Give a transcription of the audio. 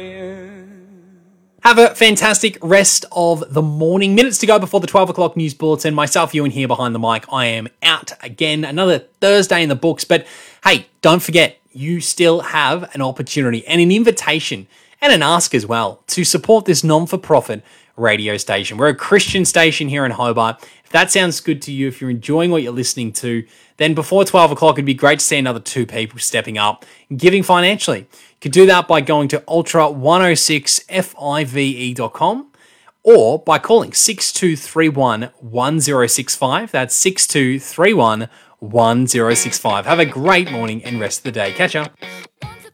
Have a fantastic rest of the morning. Minutes to go before the 12 o'clock news bulletin. Myself, Ewan here behind the mic. I am out again. Another Thursday in the books. But hey, don't forget, you still have an opportunity and an invitation and an ask as well to support this non-for-profit radio station. We're a Christian station here in Hobart. If that sounds good to you, if you're enjoying what you're listening to, then before 12 o'clock, it'd be great to see another two people stepping up and giving financially. You could do that by going to ultra106five.com or by calling 6231 1065. That's 6231 1065. Have a great morning and rest of the day. Catch ya.